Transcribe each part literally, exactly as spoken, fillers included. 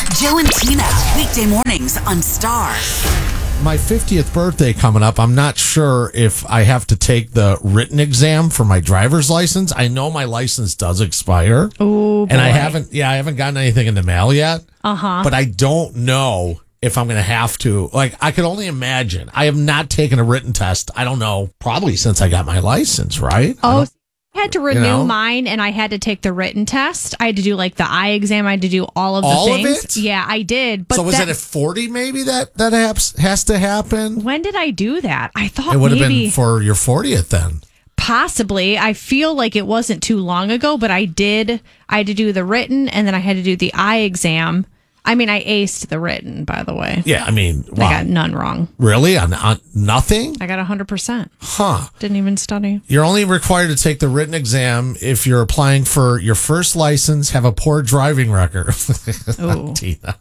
Joe and Tina, weekday mornings on Star. My fiftieth birthday coming up. I'm not sure if I have to take the written exam for my driver's license. I know my license does expire. Oh, and I haven't, yeah, I haven't gotten anything in the mail yet. Uh huh. But I don't know if I'm going to have to. Like, I can only imagine. I have not taken a written test. I don't know, probably since I got my license, right? Oh, I had to renew you know? mine, and I had to take the written test. I had to do like the eye exam. I had to do all of the all things. Of it? Yeah, I did. But so was that, it at forty maybe that that has, has to happen? when did I do that? I thought It would have maybe been for your fortieth then. possibly. I feel like it wasn't too long ago, but I did. I had to do the written, and then I had to do the eye exam. I mean, I aced the written, by the way. Yeah, I mean, wow. I got none wrong. Really? On, on nothing? I got one hundred percent. Huh. Didn't even study. You're only required to take the written exam if you're applying for your first license, have a poor driving record. Ooh. Tina.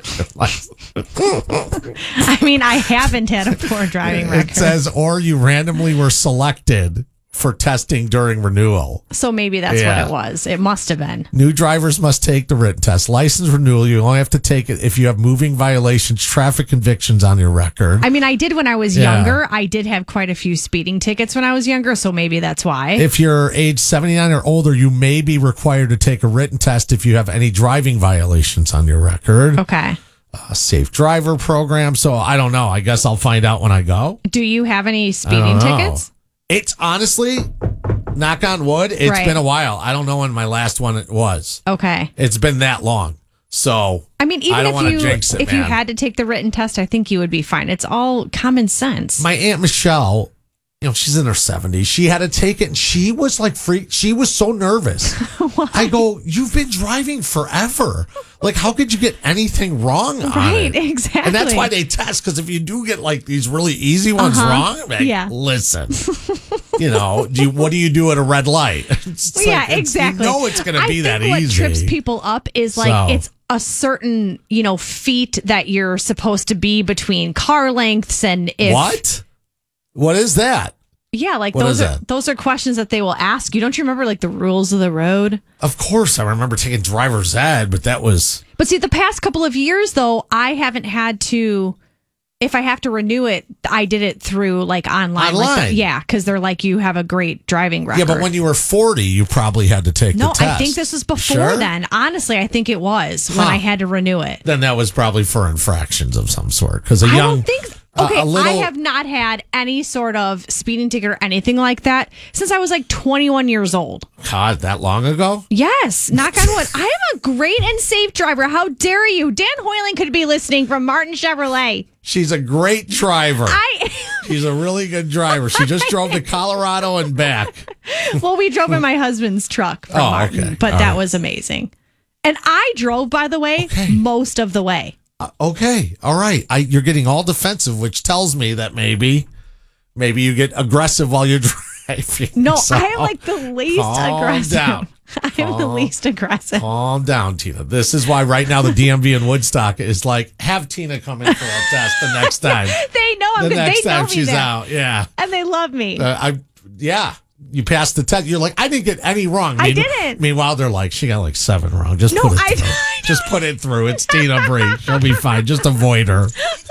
I mean, I haven't had a poor driving record. It says, or you randomly were selected for testing during renewal. So maybe that's Yeah. what it was. It must have been. New drivers must take the written test. License renewal, you only have to take it if you have moving violations, traffic convictions on your record. I mean, I did when I was Yeah. younger. I did have quite a few speeding tickets when I was younger, so maybe that's why. If you're age seventy-nine or older, you may be required to take a written test if you have any driving violations on your record. Okay. A safe driver program. So I don't know. I guess I'll find out when I go. Do you have any I speeding don't know. tickets? It's honestly, knock on wood, it's Right. been a while. I don't know when my last one was. Okay. It's been that long. So I mean, even I don't if wanna you jinx it, if you man. had to take the written test, I think you would be fine. It's all common sense. my Aunt Michelle, you know, she's in her seventies. She had to take it and she was like free. She was so nervous. I go, you've been driving forever. Like, how could you get anything wrong on Right, it? exactly. And that's why they test, because if you do get like these really easy ones Uh-huh. wrong, like, Yeah. listen, you know, do you, what do you do at a red light? It's Well, yeah, like, it's- exactly. You know it's going to be I that think what easy. trips people up is like So- it's a certain, you know, feet that you're supposed to be between car lengths, and if What? What is that? yeah, like What those is are that? those are questions that they will ask you. Don't you remember like the rules of the road? Of course, I remember taking driver's ed, but that was But see, the past couple of years though, I haven't had to. If I have to renew it, I did it through like online. Like Online? the, yeah, because they're like, you have a great driving record. yeah. But when you were forty, you probably had to take no, the test. I think this was before Sure? then. Honestly, I think it was when Huh. I had to renew it. Then that was probably for infractions of some sort. Because a I young, don't think. a- Okay, a little, I have not had any sort of speeding ticket or anything like that since I was like twenty-one years old. God, that long ago. Yes, knock on wood. I am a great and safe driver. How dare you? Dan Hoyling could be listening from Martin Chevrolet. She's a great driver. I She's a really good driver. She just drove to Colorado and back. well, we drove in my husband's truck from Oh, Martin, okay. but All that right. was amazing. And I drove, by the way, Okay. most of the way. Uh, okay, all right. I, you're getting all defensive, which tells me that maybe, maybe you get aggressive while you're driving. No, So, I am like the least calm aggressive. down. I am the Calm- least aggressive. Calm down, Tina. This is why right now the D M V in Woodstock is like, have Tina come in for a test the next time. They know I'm The good. next They know time me she's there. out, yeah. And they love me. Uh, I yeah. You passed the test. You're like, I didn't get any wrong. I Mean- didn't. Meanwhile, they're like, she got like seven wrong. Just No, put it I- through. I Just put it through. It's Tina Bree. She'll be fine. Just avoid her.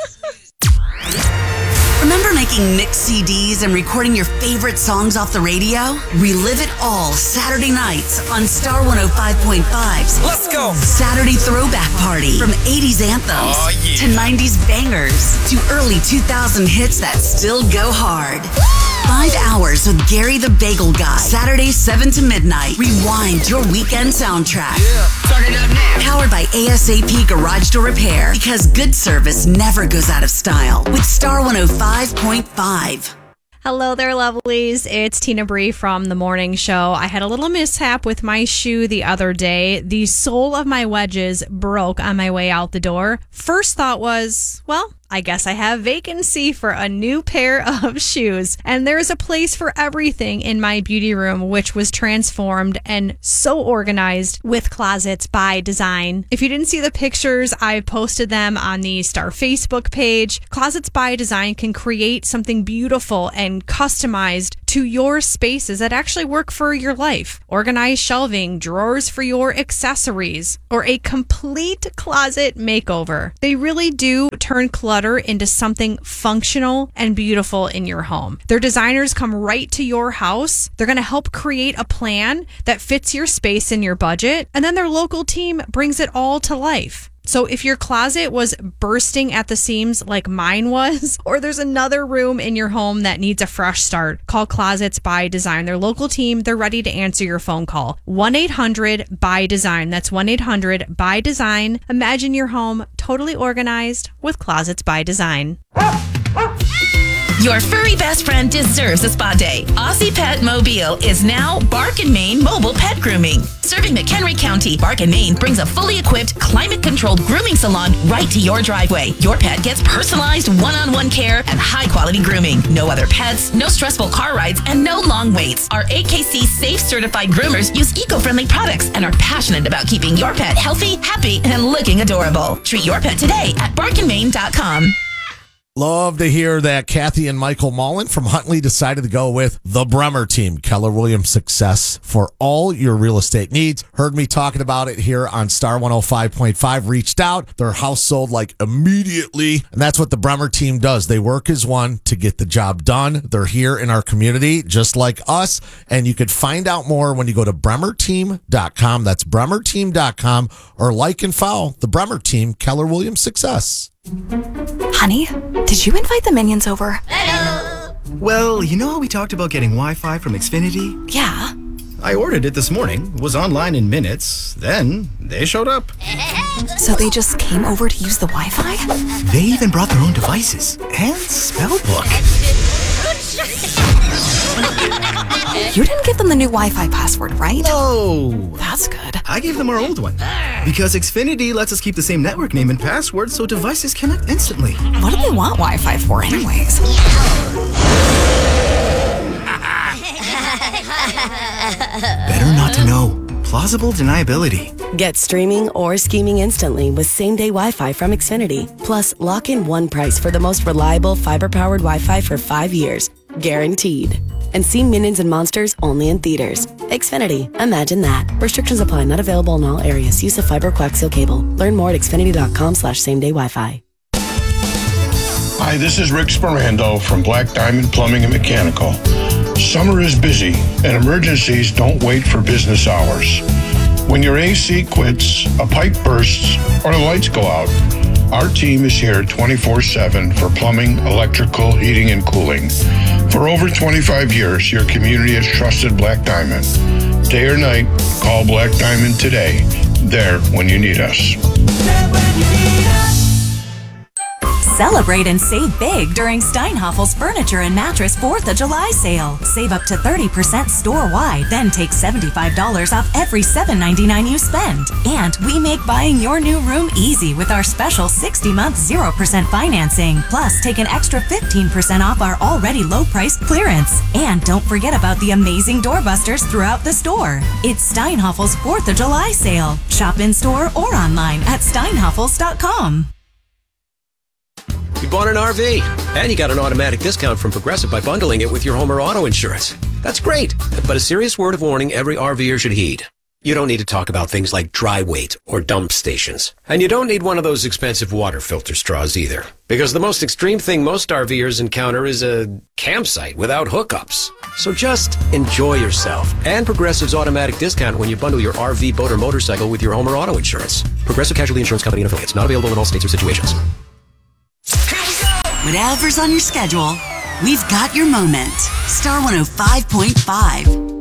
Remember making mixed C Ds and recording your favorite songs off the radio? Relive it all Saturday nights on Star one oh five point five's Let's go. Saturday Throwback Party. From eighties anthems Oh, yeah. to nineties bangers to early two thousand hits that still go hard. Five hours with Gary the Bagel Guy. Saturday, seven to midnight. Rewind your weekend soundtrack. Turn it up now. Powered by A S A P Garage Door Repair. Because good service never goes out of style. With Star one oh five point five. Hello there, lovelies. It's Tina Bree from The Morning Show. I had a little mishap with my shoe the other day. The sole of my wedges broke on my way out the door. First thought was, well, I guess I have vacancy for a new pair of shoes. And there's a place for everything in my beauty room, which was transformed and so organized with Closets by Design. If you didn't see the pictures, I posted them on the Star Facebook page. Closets by Design can create something beautiful and customized to your spaces that actually work for your life. Organized shelving, drawers for your accessories, or a complete closet makeover. They really do turn clutter into something functional and beautiful in your home. Their designers come right to your house. They're going to help create a plan that fits your space and your budget, and then their local team brings it all to life. So if your closet was bursting at the seams like mine was, or there's another room in your home that needs a fresh start, call Closets by Design. Their local team, they're ready to answer your phone call. one eight hundred by design. That's one eight hundred by design. Imagine your home totally organized with Closets by Design. Your furry best friend deserves a spa day. Aussie Pet Mobile is now Bark and Maine Mobile Pet Grooming. Serving McHenry County, Bark and Maine brings a fully equipped, climate-controlled grooming salon right to your driveway. Your pet gets personalized one-on-one care and high-quality grooming. No other pets, no stressful car rides, and no long waits. Our A K C safe certified groomers use eco-friendly products and are passionate about keeping your pet healthy, happy, and looking adorable. Treat your pet today at bark and maine dot com. Love to hear that Kathy and Michael Mullen from Huntley decided to go with the Bremer team, Keller Williams Success, for all your real estate needs. Heard me talking about it here on Star one oh five point five. Reached out. Their house sold like immediately. And that's what the Bremer team does. They work as one to get the job done. They're here in our community, just like us. And you could find out more when you go to bremer team dot com. That's bremer team dot com, or like and follow the Bremer team, Keller Williams Success. Honey, did you invite the minions over? Hello. Well, you know how we talked about getting Wi-Fi from Xfinity? Yeah. I ordered it this morning, was online in minutes, then they showed up. So they just came over to use the Wi-Fi? They even brought their own devices and spell book. You didn't give them the new Wi-Fi password, right? No. That's good. I gave them our old one. Because Xfinity lets us keep the same network name and password so devices connect instantly. What do they want Wi-Fi for anyways? Better not to know. Plausible deniability. Get streaming or scheming instantly with same-day Wi-Fi from Xfinity. Plus, lock in one price for the most reliable fiber-powered Wi-Fi for five years. Guaranteed. And see Minions and Monsters only in theaters. Xfinity. Imagine that. Restrictions apply. Not available in all areas. Use of fiber coaxial cable. Learn more at xfinity dot com slash same-day Wi-Fi. Hi, this is Rick Sperando from Black Diamond Plumbing and Mechanical. Summer is busy, and emergencies don't wait for business hours. When your A C quits, a pipe bursts, or the lights go out, our team is here twenty-four seven for plumbing, electrical, heating, and cooling. For over twenty-five years, your community has trusted Black Diamond. Day or night, call Black Diamond today. There when you need us. Celebrate and save big during Steinhaffel's Furniture and Mattress fourth of July sale. Save up to thirty percent store-wide, then take seventy-five dollars off every seven ninety-nine you spend. And we make buying your new room easy with our special sixty month zero percent financing. Plus, take an extra fifteen percent off our already low-priced clearance. And don't forget about the amazing doorbusters throughout the store. It's Steinhaffel's fourth of July sale. Shop in-store or online at steinhaffels dot com. You bought an R V, and you got an automatic discount from Progressive by bundling it with your home or auto insurance. That's great, but a serious word of warning every RVer should heed. You don't need to talk about things like dry weight or dump stations. And you don't need one of those expensive water filter straws either. Because the most extreme thing most RVers encounter is a campsite without hookups. So just enjoy yourself and Progressive's automatic discount when you bundle your R V, boat, or motorcycle with your home or auto insurance. Progressive Casualty Insurance Company and affiliates. Not available in all states or situations. Whatever's on your schedule, we've got your moment. Star one oh five point five.